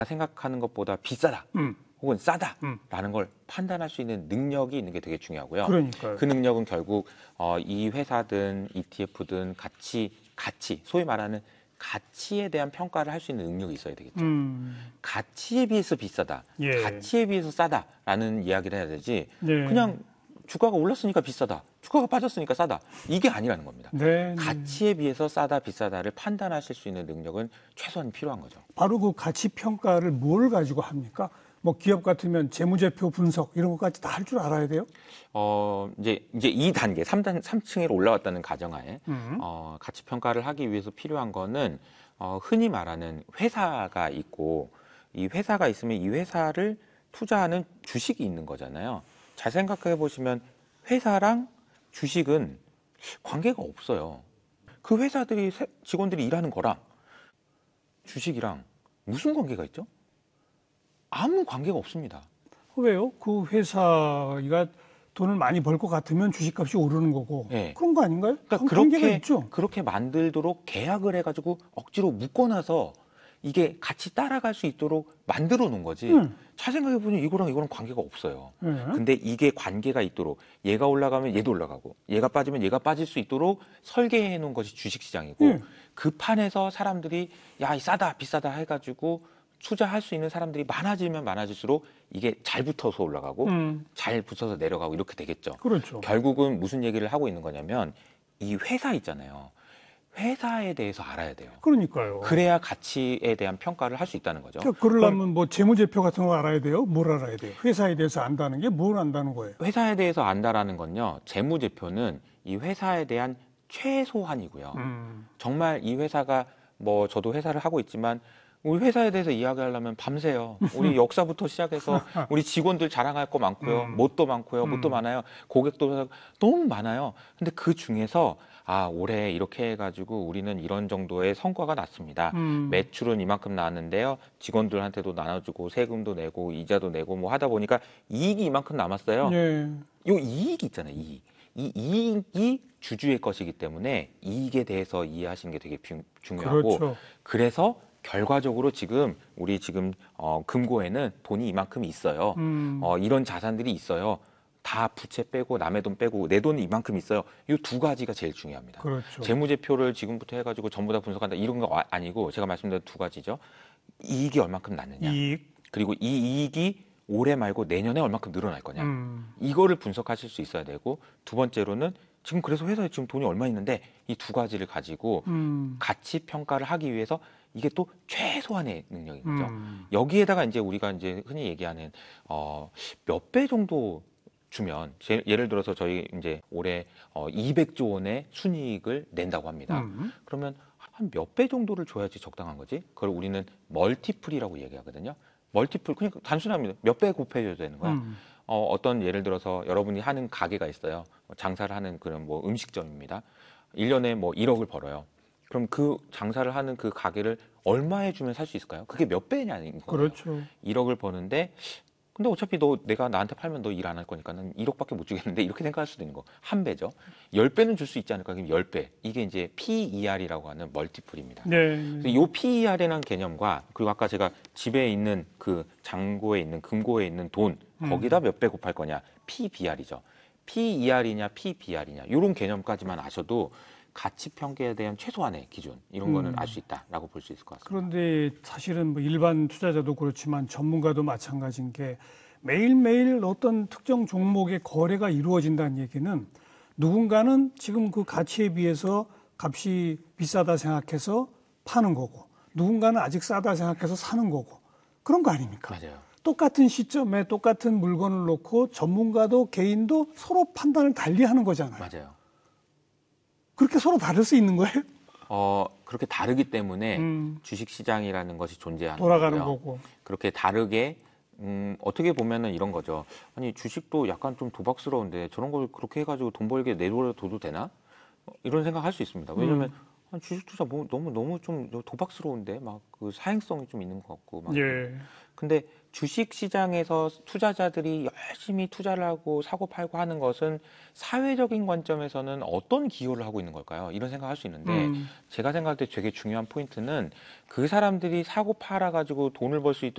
생각하는 것보다 비싸다 혹은 싸다라는 걸 판단할 수 있는 능력이 있는 게 되게 중요하고요. 그러니까요. 그 능력은 결국 이 회사든 ETF든 가치, 소위 말하는 가치에 대한 평가를 할 수 있는 능력이 있어야 되겠죠. 가치에 비해서 비싸다, 예. 가치에 비해서 싸다라는 이야기를 해야 되지 네. 그냥 주가가 올랐으니까 비싸다, 주가가 빠졌으니까 싸다, 이게 아니라는 겁니다. 네. 가치에 비해서 싸다, 비싸다를 판단하실 수 있는 능력은 최소한 필요한 거죠. 바로 그 가치 평가를 뭘 가지고 합니까? 뭐 기업 같으면 재무제표 분석 이런 것까지 다 할 줄 알아야 돼요? 이제 2단계, 3층으로 올라왔다는 가정하에 가치 평가를 하기 위해서 필요한 거는 흔히 말하는 회사가 있고 이 회사가 있으면 이 회사를 투자하는 주식이 있는 거잖아요. 잘 생각해 보시면 회사랑 주식은 관계가 없어요. 그 회사들이 직원들이 일하는 거랑 주식이랑 무슨 관계가 있죠? 아무 관계가 없습니다. 왜요? 그 회사가 돈을 많이 벌 것 같으면 주식값이 오르는 거고 네. 그런 거 아닌가요? 그러니까 관계가 있죠. 그렇게 만들도록 계약을 해가지고 억지로 묶어놔서 이게 같이 따라갈 수 있도록 만들어 놓은 거지. 잘 생각해보면 이거랑 관계가 없어요. 근데 이게 관계가 있도록 얘가 올라가면 얘도 올라가고 얘가 빠지면 얘가 빠질 수 있도록 설계해 놓은 것이 주식시장이고 그 판에서 사람들이 야, 싸다 비싸다 해가지고 투자할 수 있는 사람들이 많아지면 많아질수록 이게 잘 붙어서 올라가고 잘 붙어서 내려가고 이렇게 되겠죠. 그렇죠. 결국은 무슨 얘기를 하고 있는 거냐면 이 회사 있잖아요. 회사에 대해서 알아야 돼요. 그러니까요. 그래야 가치에 대한 평가를 할 수 있다는 거죠. 그러려면 뭐 재무제표 같은 거 알아야 돼요? 뭘 알아야 돼요? 회사에 대해서 안다는 게 뭘 안다는 거예요? 회사에 대해서 안다라는 건요. 재무제표는 이 회사에 대한 최소한이고요. 정말 이 회사가 뭐 저도 회사를 하고 있지만 우리 회사에 대해서 이야기하려면 밤새요. 우리 역사부터 시작해서 우리 직원들 자랑할 거 많고요. 뭣도 많고요. 뭣도 많아요. 고객도 너무 많아요. 근데 그 중에서 올해 이렇게 해가지고 우리는 이런 정도의 성과가 났습니다. 매출은 이만큼 나왔는데요. 직원들한테도 나눠주고 세금도 내고 이자도 내고 뭐 하다 보니까 이익이 이만큼 남았어요. 예. 이 이익이 있잖아요. 이익. 이 이익이 주주의 것이기 때문에 이익에 대해서 이해하시는 게 되게 중요하고 그렇죠. 그래서 결과적으로 우리 금고에는 돈이 이만큼 있어요. 이런 자산들이 있어요. 다 부채 빼고 남의 돈 빼고 내 돈이 이만큼 있어요. 이 두 가지가 제일 중요합니다. 그렇죠. 재무제표를 지금부터 해가지고 전부 다 분석한다 이런 거 아니고 제가 말씀드린 두 가지죠. 이익이 얼만큼 났느냐. 그리고 이 이익이 올해 말고 내년에 얼만큼 늘어날 거냐. 이거를 분석하실 수 있어야 되고 두 번째로는 지금 그래서 회사에 지금 돈이 얼마 있는데 이 두 가지를 가지고 가치 평가를 하기 위해서 이게 또 최소한의 능력인 거죠. 여기에다가 이제 우리가 이제 흔히 얘기하는 몇 배 정도 주면 예를 들어서 저희 이제 올해 200조 원의 순이익을 낸다고 합니다. 그러면 한 몇 배 정도를 줘야지 적당한 거지? 그걸 우리는 멀티플이라고 얘기하거든요. 멀티플 그러니까 단순합니다. 몇 배 곱해줘야 되는 거야. 어떤 예를 들어서 여러분이 하는 가게가 있어요. 장사를 하는 그런 뭐 음식점입니다. 1년에 뭐 1억을 벌어요. 그럼 그 장사를 하는 그 가게를 얼마에 주면 살 수 있을까요? 그게 몇 배냐는 거예요. 그렇죠. 1억을 버는데 근데 어차피 내가 나한테 팔면 너 일 안 할 거니까는 1억밖에 못 주겠는데 이렇게 생각할 수도 있는 거. 한 배죠. 10배는 줄 수 있지 않을까? 그럼 10배. 이게 이제 PER이라고 하는 멀티플입니다. 네. 이 PER이라는 개념과 그리고 아까 제가 집에 있는 그 잔고에 있는 금고에 있는 돈 거기다 몇 배 곱할 거냐? PBR이죠. PER이냐 PBR이냐 이런 개념까지만 아셔도 가치 평가에 대한 최소한의 기준 이런 거는 알 수 있다라고 볼 수 있을 것 같습니다. 그런데 사실은 뭐 일반 투자자도 그렇지만 전문가도 마찬가지인 게 매일매일 어떤 특정 종목의 거래가 이루어진다는 얘기는 누군가는 지금 그 가치에 비해서 값이 비싸다 생각해서 파는 거고 누군가는 아직 싸다 생각해서 사는 거고 그런 거 아닙니까? 맞아요. 똑같은 시점에 똑같은 물건을 놓고 전문가도 개인도 서로 판단을 달리하는 거잖아요. 맞아요. 그렇게 서로 다를 수 있는 거예요? 그렇게 다르기 때문에 주식시장이라는 것이 존재하는 돌아가는 거고요. 거고. 그렇게 다르게 어떻게 보면은 이런 거죠. 아니 주식도 약간 좀 도박스러운데 저런 걸 그렇게 해가지고 돈 벌게 내둬도 되나? 이런 생각할 수 있습니다. 왜냐하면 주식 투자 너무 좀 도박스러운데 막 그 사행성이 좀 있는 것 같고. 막. 예. 근데 주식 시장에서 투자자들이 열심히 투자를 하고 사고 팔고 하는 것은 사회적인 관점에서는 어떤 기여를 하고 있는 걸까요? 이런 생각할 수 있는데 제가 생각할 때 되게 중요한 포인트는 그 사람들이 사고 팔아 가지고 돈을 벌 수 있도록